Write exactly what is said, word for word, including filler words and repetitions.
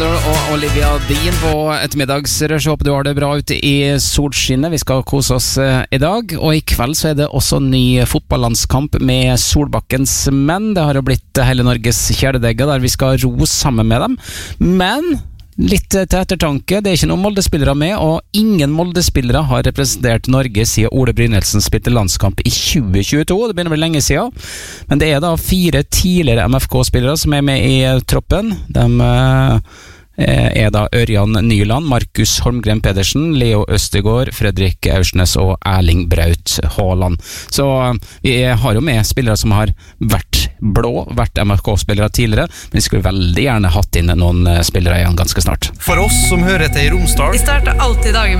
Alexander og Olivia Dean på ettermiddagsrush. Håper du har det bra ute i solskinnet. Vi skal kose oss i dag, og i kveld så er det også ny fotballandskamp med Solbakkens menn. Det har jo blitt hele Norges kjæledegger der vi skal ro sammen med dem. Men litt til ettertanke, det er ikke noen Molde-spillere med, og ingen Molde-spillere har representert Norge siden Ole Brynildsen spilte landskamp i tjue tjueto. Det begynner vel lenge siden, men det er da fire tidligere M F K-spillere som er med i troppen. De er da Ørjan Nyland, Markus Holmgren Pedersen, Leo Østegård, Fredrik Aursnes og Erling Braut Haaland. Så vi har jo med spillere som har vært blå, vært M F K-spillere tidligere, men vi skulle veldig gjerne hatt inn noen spillere igjen ganske snart. For oss som hører til i Romsdal, vi starter alltid dagen